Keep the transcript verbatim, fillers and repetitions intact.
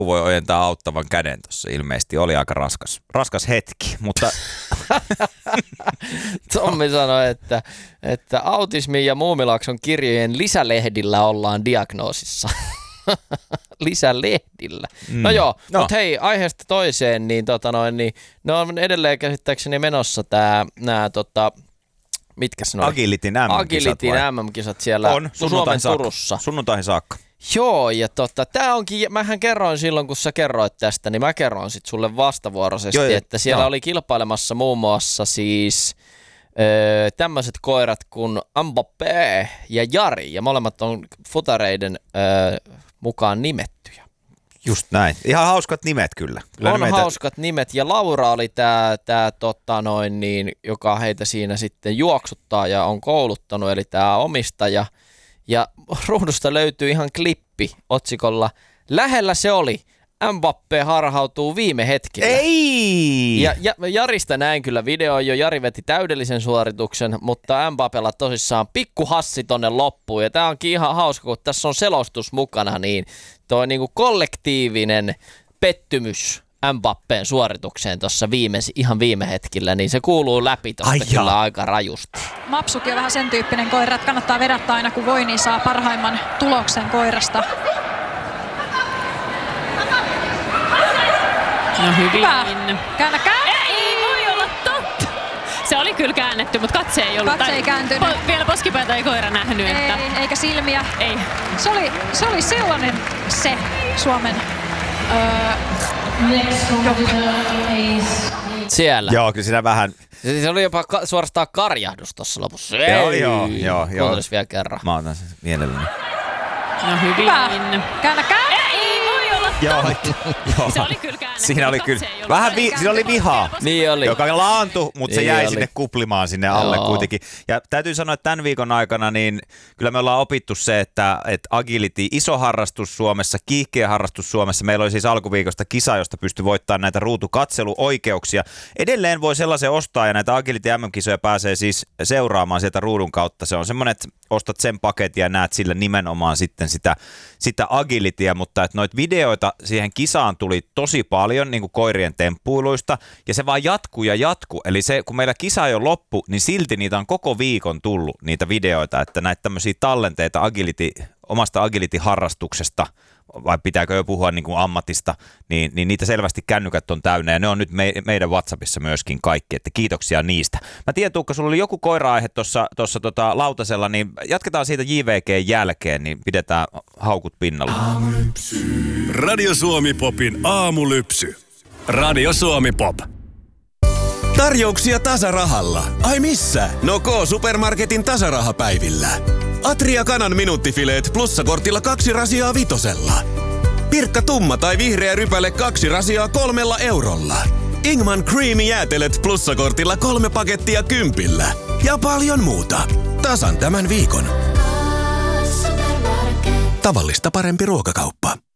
voi ojentaa auttavan käden tuossa. Ilmeisesti oli aika raskas, raskas hetki, mutta... Tommi sanoi, että, että autismin ja Muumilaakson kirjojen lisälehdillä ollaan diagnoosissa. Lisälehdillä. Mm. No joo, no. Mutta hei, aiheesta toiseen, niin, tota noin, niin ne on edelleen käsittääkseni menossa tää, nää tota, mitkä se on? Agilitin M M-kisat Agilitin M M-kisat siellä on, Suomen saakka. Turussa. Sunnuntaihin saakka. Joo, ja tota, tää onkin, mähän kerroin silloin, kun sä kerroit tästä, niin mä kerroin sit sulle vastavuoroisesti, joo, että siellä joo. oli kilpailemassa muun muassa siis öö, tämmöiset koirat kuin Mbappé ja Jari, ja molemmat on futareiden öö, mukaan nimettyjä. Just näin. Ihan hauskat nimet kyllä. kyllä on nimetä... hauskat nimet, ja Laura oli tää, tää tota noin niin, joka heitä siinä sitten juoksuttaa ja on kouluttanut, eli tää omistaja. Ja ruudusta löytyy ihan klippi otsikolla "Lähellä se oli. Mbappé harhautuu viime hetkellä". Ei! Ja, ja Jarista näin kyllä video jo. Jari veti täydellisen suorituksen, mutta Mbappélla tosissaan pikku hassi tonne loppuun. Ja tää onkin ihan hauska, kun tässä on selostus mukana, niin toi niinku kollektiivinen pettymys Mbappén suoritukseen tuossa viime, ihan viime hetkellä, niin se kuuluu läpi tuosta kyllä aika rajusti. Mapsukin on vähän sen tyyppinen koira, että kannattaa vedättää aina kun voi, niin saa parhaimman tuloksen koirasta. No hyvin. Hyvä. Käännä, käännä. Ei voi olla totta. Se oli kyllä käännetty, mutta katse ei ollut. Katse ei kääntynyt. Po- vielä poskipäätä ei koira nähnyt. Ei, että... eikä silmiä. Ei. Se oli, se oli sellainen se Suomen... Öö, Siellä. Joo, kyllä siinä vähän... Se oli jopa ka- suorastaan karjahdus tuossa lopussa. Ei. Joo, joo, joo. Kuuntelis vielä kerran. Mä otan sen mielelläni. No hyvin. Hyvä. Käännä, käännä. Ei voi olla Joo, totta. Se oli kyllä käännetty. Siinä oli kyllä, vähän vi- siinä oli vihaa, niin oli. joka laantui, mutta se niin jäi oli. sinne kuplimaan sinne alle Joo. kuitenkin. Ja täytyy sanoa, että tämän viikon aikana niin kyllä me ollaan opittu se, että, että agility, iso harrastus Suomessa, kiihkeä harrastus Suomessa. Meillä oli siis alkuviikosta kisa, josta pystyi voittamaan näitä ruutukatseluoikeuksia. Edelleen voi sellaisen ostaa ja näitä agility M M-kisoja pääsee siis seuraamaan sieltä ruudun kautta. Se on semmoinen, että ostat sen paketin ja näet sillä nimenomaan sitten sitä, sitä agilityä, mutta että noita videoita siihen kisaan tuli tosi paljon niin kuin koirien temppuiluista ja se vaan jatkuu ja jatkuu. Eli se, kun meillä kisa ei ole loppu, niin silti niitä on koko viikon tullut niitä videoita, että näitä tämmöisiä tallenteita agility, omasta agility-harrastuksesta, vai pitääkö jo puhua niin kuin ammatista, niin, niin niitä selvästi kännykät on täynnä ja ne on nyt me, meidän WhatsAppissa myöskin kaikki, että kiitoksia niistä. Mä tiedän, Tuukka, sulla oli joku koira-aihe tuossa tota, lautasella, niin jatketaan siitä J V G:n jälkeen, niin pidetään haukut pinnalla. Radio Suomi Popin aamulypsy. Radio Suomi Pop. Tarjouksia tasarahalla. Ai missä? No K-Supermarketin tasarahapäivillä. Atria kanan minuuttifileet plussakortilla kaksi rasiaa vitosella. Pirkka tumma tai vihreä rypäle kaksi rasiaa kolmella eurolla. Ingman Creamy jäätelet plussakortilla kolme pakettia kympillä. Ja paljon muuta. Tasan tämän viikon. Tavallista parempi ruokakauppa.